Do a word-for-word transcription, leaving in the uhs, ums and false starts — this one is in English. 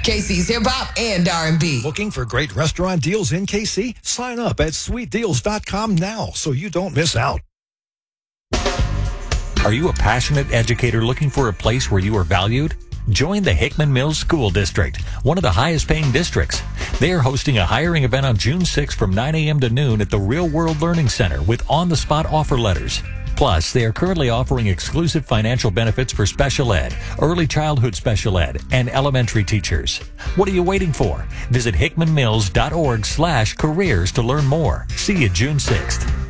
K C's hip hop and R and B. Looking for great restaurant deals in K C? Sign up at sweet deals dot com now so you don't miss out. Are you a passionate educator looking for a place where you are valued? Join the Hickman Mills School District, one of the highest paying districts. They are hosting a hiring event on June sixth from nine a.m. to noon at the Real World Learning Center with on-the-spot offer letters. Plus, they are currently offering exclusive financial benefits for special ed, early childhood special ed, and elementary teachers. What are you waiting for? Visit hickman mills dot org slash careers to learn more. See you June sixth.